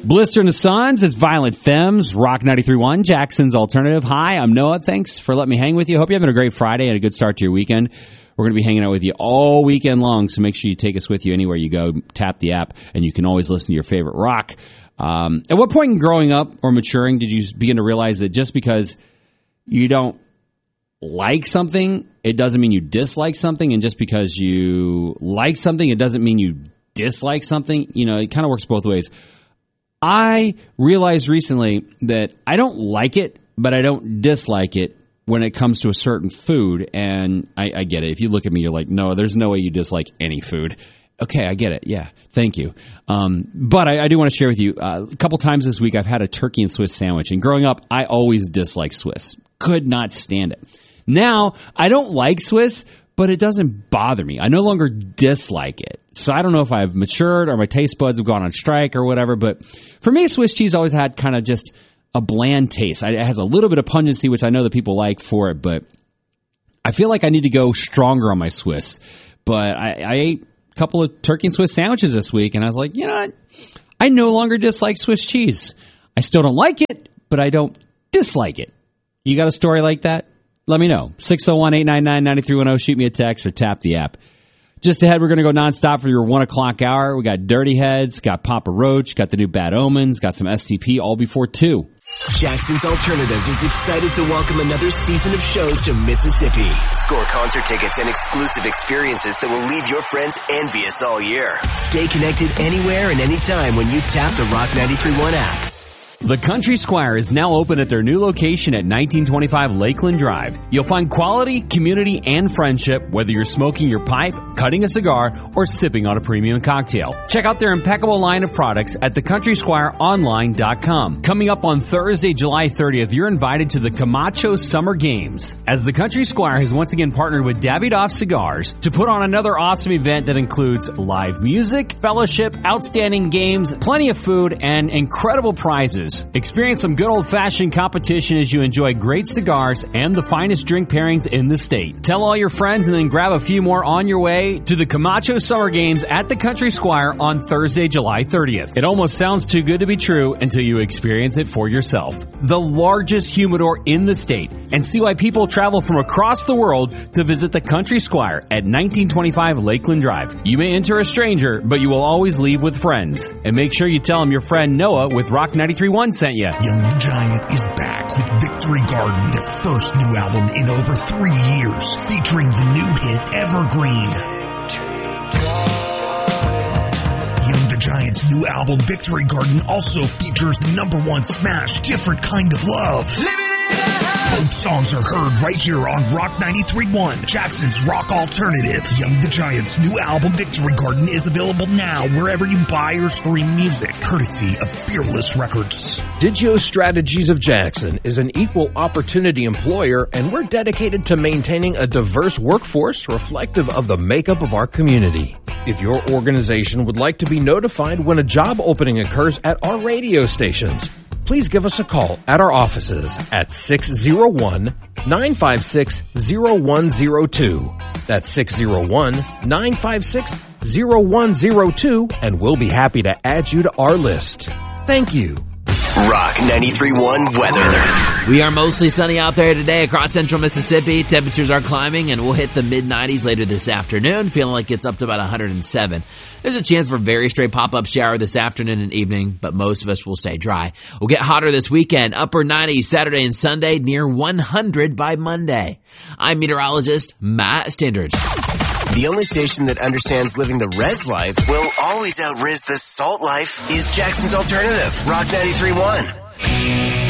Blister and the Sons, it's Violent Femmes, Rock 93.1, Jackson's Alternative. Hi, I'm Noah. Thanks for letting me hang with you. Hope you're having a great Friday and a good start to your weekend. We're going to be hanging out with you all weekend long, so make sure you take us with you anywhere you go. Tap the app, and you can always listen to your favorite rock. At what point in growing up or maturing did you begin to realize that just because you don't like something, it doesn't mean you dislike something, and just because you like something, it doesn't mean you dislike something? You know, it kind of works both ways. I realized recently that I don't like it, but I don't dislike it when it comes to a certain food, and I get it. If you look at me, you're like, no, there's no way you dislike any food. Okay, I get it. Yeah, thank you. But I do want to share with you, a couple times this week I've had a turkey and Swiss sandwich, and growing up, I always disliked Swiss. Could not stand it. Now, I don't like Swiss, but it doesn't bother me. I no longer dislike it. So I don't know if I've matured or my taste buds have gone on strike or whatever, but for me, Swiss cheese always had kind of just a bland taste. It has a little bit of pungency, which I know that people like for it, but I feel like I need to go stronger on my Swiss. But I ate a couple of turkey and Swiss sandwiches this week, and I was like, you know what? I no longer dislike Swiss cheese. I still don't like it, but I don't dislike it. You got a story like that? Let me know. 601-899-9310. Shoot me a text or tap the app. Just ahead, we're going to go nonstop for your 1 o'clock hour. We got Dirty Heads, got Papa Roach, got the new Bad Omens, got some STP, all before 2. Jackson's Alternative is excited to welcome another season of shows to Mississippi. Score concert tickets and exclusive experiences that will leave your friends envious all year. Stay connected anywhere and anytime when you tap the Rock 93.1 app. The Country Squire is now open at their new location at 1925 Lakeland Drive. You'll find quality, community, and friendship whether you're smoking your pipe, cutting a cigar, or sipping on a premium cocktail. Check out their impeccable line of products at thecountrysquireonline.com. Coming up on Thursday, July 30th, you're invited to the Camacho Summer Games, as the Country Squire has once again partnered with Davidoff Cigars to put on another awesome event that includes live music, fellowship, outstanding games, plenty of food, and incredible prizes. Experience some good old-fashioned competition as you enjoy great cigars and the finest drink pairings in the state. Tell all your friends and then grab a few more on your way to the Camacho Summer Games at the Country Squire on Thursday, July 30th. It almost sounds too good to be true until you experience it for yourself. The largest humidor in the state, and see why people travel from across the world to visit the Country Squire at 1925 Lakeland Drive. You may enter a stranger, but you will always leave with friends. And make sure you tell them your friend Noah with Rock 93.1 sent you. Young the Giant is back with Victory Garden, their first new album in over 3 years, featuring the new hit Evergreen. Young the Giant's new album Victory Garden also features the #1 smash, Different Kind of Love. Both songs are heard right here on Rock 93.1, Jackson's Rock Alternative. Young the Giant's new album Victory Garden is available now wherever you buy or stream music, courtesy of Fearless Records. Digio Strategies of Jackson is an equal opportunity employer, and we're dedicated to maintaining a diverse workforce reflective of the makeup of our community. If your organization would like to be notified when a job opening occurs at our radio stations, please give us a call at our offices at 601-956-0102. That's 601-956-0102, and we'll be happy to add you to our list. Thank you. Rock 93.1 weather. We are mostly sunny out there today across central Mississippi. Temperatures are climbing and we'll hit the mid-90s later this afternoon, feeling like it's up to about 107. There's a chance for a very stray pop-up shower this afternoon and evening, but most of us will stay dry. We'll get hotter this weekend, upper 90s Saturday and Sunday, near 100 by Monday. I'm meteorologist Matt Standridge. The only station that understands living the res life will always out-res the salt life is Jackson's Alternative, Rock 93.1.